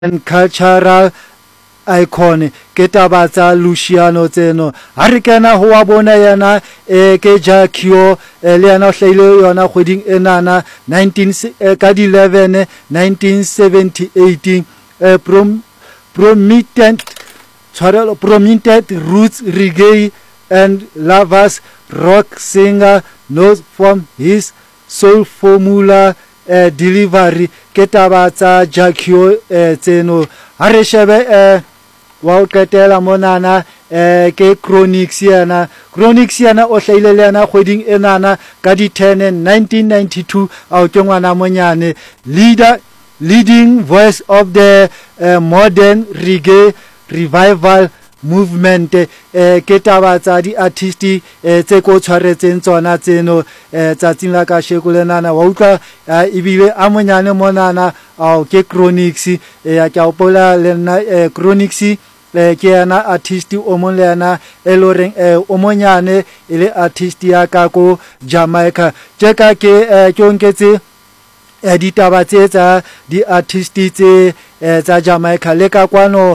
and cultural icon ke taba tsa Luciano tseno ha re kena ho wa bona yana ke Jacquio le yana o hlaile yona kgweding enana 19 ka di 11 1978 prominent roots reggae and lovers rock singer known from his soul formula delivery ke taba tsa Jacquio tseno ha re shebe wa o qetela monana ke Chronics yana o hlaile le yana kgweding enana ka di 10 1992 a o ke ngwana monyane leading voice of the modern reggae revival movement ke taba tsa di artist tse ko tshwaretseng tsona tseno tsatsing la ka shekolenana wa utlwa ibile a monyane monana a ke Chronics ya ke opola le nna Chronics ke yana artist o mong le yana eloreng o monyane ile artist ya ka ko Jamaica je ka ke onketse ditaba tsa di artist tsa Jamaica le ka kwano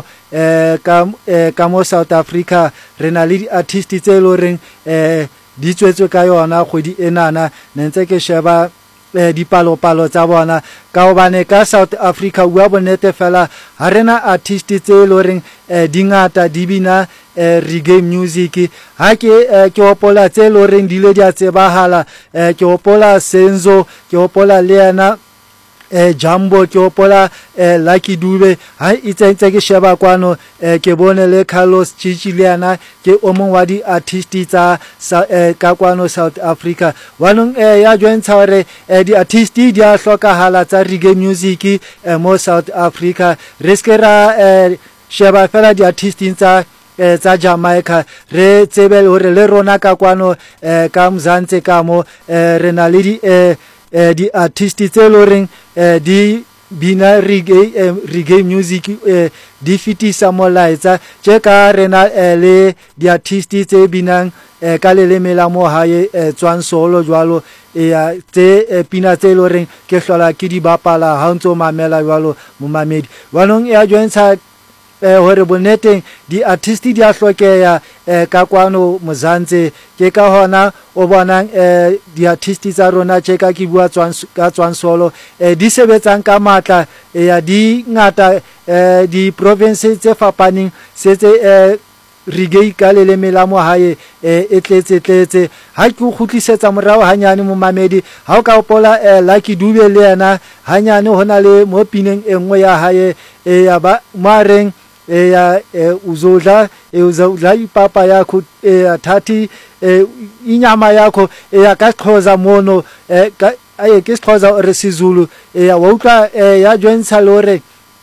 ka mo South Africa re na le di artist tse loreng di tswetswe ka yona kgwedi enana ntse ke sheba dipalo tsa bona ka hobane ka South Africa wa bonete fela ha rena artist tse loreng dingata di bina reggae music ha ke opola tse loreng di le dia tsebahala ke opola Senzo ke opola Leana Jambo ke opola Lucky Dube ha itse ke sheba kwano ke bone le Carlos Chichiliana ke o mong wa di artist tsa ka kwano South Africa wanong ya jointsa hore di artist di a hlokahala tsa reggae music mo South Africa riskera sheba fela di artist tsa Jamaica re tsebele hore le rona ka kwano ka Mzansi ka mo re na le di artist tse loreng di bina reggae music di fitisa molaetsa je ka rena le di artist tse binang ka leleme la mo hae tswang solo jwalo tse pina tse loreng ke hlola ke di bapala ha ntso mamela jwalo mo mamedi wanong ya jointsa hore boneteng di artist di a hlokeya ka kwano Mzansi ke ka hona o bonang di artist tsa rona tse ka ke bua tswang solo di sebetsang ka matla ya di ngata di provinces tse fapaneng setse reggae ka leleme la mo hae e tletse ha ke khutlisetsa morao hanyane mo mamedi ha o ka opola Lucky Dube le yana hanyane hona le mo pineng engwe ya hae ya ba mareng ya uzodla ipapa yakho thathi inyama yakho ya ka Xhosa mono ke Xhosa or Sizulu ya wa utlwa ya jointsa lore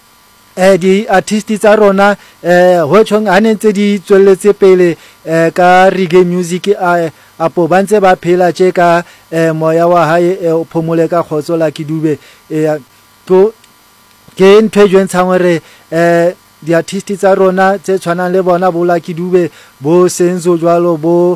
di artist tsa rona ho tshong hanentse di tswelletse pele ka reggae music apo ba ntse ba phela tje ka moya wa hae o phomole ka khotso Lucky Dube to ke ntwe jointsa hore di artist tsa rona tse tshwanang le bona bo Lucky Dube bo Senzo jwalo bo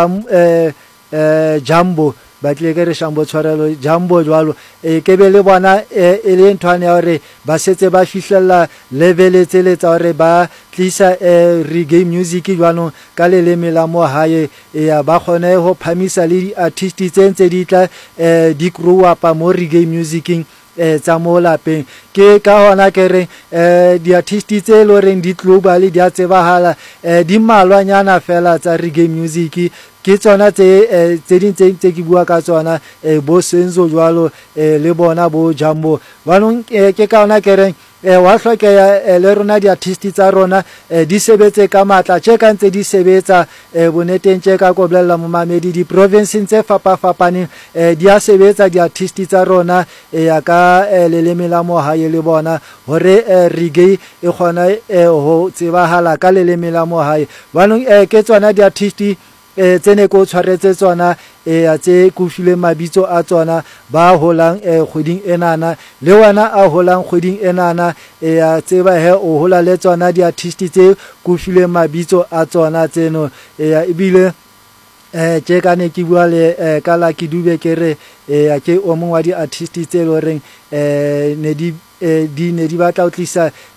Jambo ba tle ke re Shambo tshwarelo Jambo jwalo ke be le bona e le ntwana ya hore ba setse ba fihlella level tse tsa hore ba tlisa reggae music jwalo ka leleme la mo hae ya ba khone ho phamisa le di artist tse ntse di tla di grow up mo reggae musicing tsa mo lapeng ke ka hona ke re di artist tse loreng di global di a tsebahala di malwanyana fela tsa reggae music ke tsona tse dintse ke bua ka tsona bo Senzo jwalo le bona bo Jambo wanong ke ka hona ke re wa hlokeya le rona di artist tsa rona di sebetse ka matla tse ka ntse di sebetsa boneteng tse ka koblella mo mamedi di provinces tse fapaneng di a sebetsa di artist tsa rona ya ka leleme la mo hae le bona hore reggae e khona ho tsebahala ka leleme la mo hae wanong ke tsona di artist tsene ko tshwaretse tsona tse kufile mabitso a tsona ba holang kgweding enana le wana a holang kgweding enana ya tseba he o hola le tsona di artist tse kufile mabitso a tsona tseno ebile tje ka ne ke bua le ka Lucky Dube ke re ke o mong wa di artist tse loreng ne di di ne di batla ho tlisa